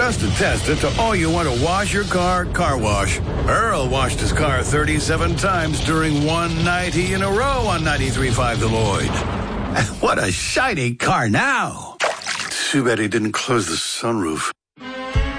Just to test it, to all you want to wash your car, car wash. Earl washed his car 37 times during one 90 in a row on 93.5 The Lloyd. What a shiny car now. Too bad he didn't close the sunroof.